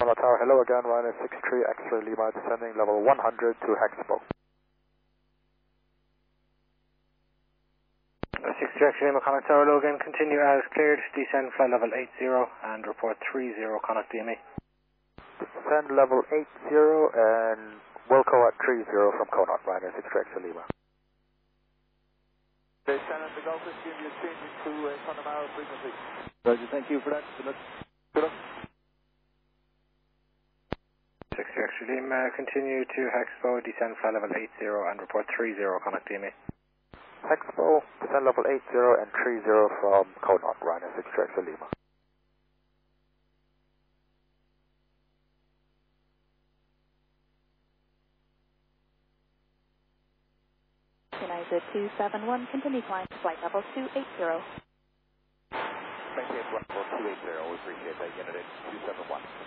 Panama Tower, hello again, Ryanair 63 X-ray Lima, descending level 100 to Hexpo. 63 X-ray Lima, Connacht Tower, hello again, continue as cleared, descend flight level 80 and report 30, Connacht DME. Descend level 80 and Wilco at 30 from Connacht, Ryanair 63 X-ray Lima. Shannon, the Gulf is changing to Connemara frequency. Roger, thank you for that. Good luck. Good luck. 60 X-ray Lima, continue to Hexpo, descend flight level 80 and report 30, Connacht DME. Hexpo, descend level 80 and 30 from Connacht, Ryanair 63 X-ray Lima. United 271, continue climb to flight level 280. Maintain level 280, we appreciate that, United 271.